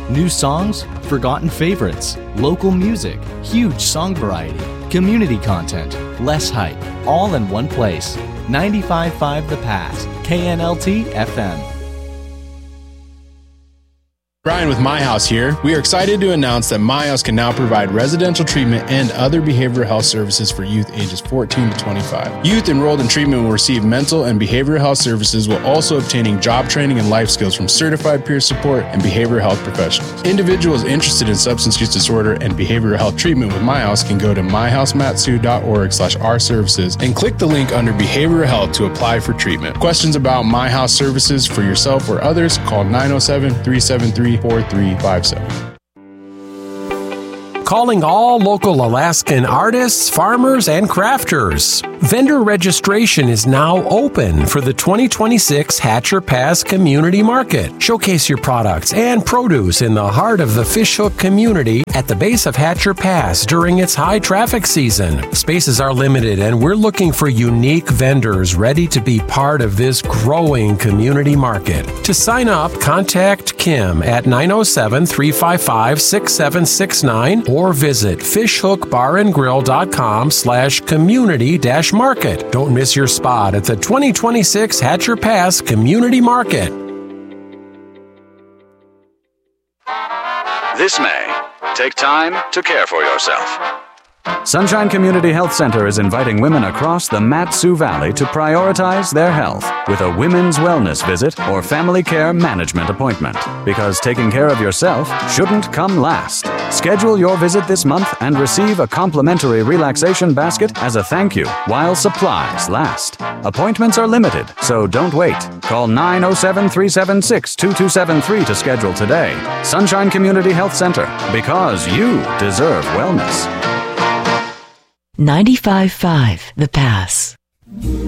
New songs, forgotten favorites, local music, huge song variety, community content, less hype, all in one place. 95.5 The Pass, KNLT FM. Brian with My House here. We are excited to announce that My House can now provide residential treatment and other behavioral health services for youth ages 14 to 25. Youth enrolled in treatment will receive mental and behavioral health services while also obtaining job training and life skills from certified peer support and behavioral health professionals. Individuals interested in substance use disorder and behavioral health treatment with My House can go to myhousematsu.org/our-services and click the link under behavioral health to apply for treatment. Questions about My House services for yourself or others, call 907-373-4357. Calling all local Alaskan artists, farmers, and crafters. Vendor registration is now open for the 2026 Hatcher Pass Community Market. Showcase your products and produce in the heart of the Fishhook community at the base of Hatcher Pass during its high traffic season. Spaces are limited and we're looking for unique vendors ready to be part of this growing community market. To sign up, contact Kim at 907-355-6769 or visit fishhookbarandgrill.com/community-market. Don't miss your spot at the 2026 Hatcher Pass Community Market. This May, take time to care for yourself. Sunshine Community Health Center is inviting women across the Mat-Su Valley to prioritize their health with a women's wellness visit or family care management appointment. Because taking care of yourself shouldn't come last. Schedule your visit this month and receive a complimentary relaxation basket as a thank you while supplies last. Appointments are limited, so don't wait. Call 907-376-2273 to schedule today. Sunshine Community Health Center, because you deserve wellness. 95.5 The Pass.